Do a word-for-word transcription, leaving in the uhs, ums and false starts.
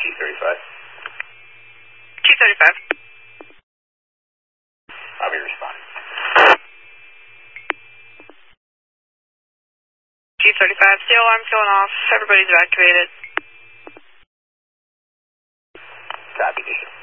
Q thirty-five. Q thirty-five. I'll be responding. Q thirty-five, steel alarm's going off. Everybody's evacuated. Copy.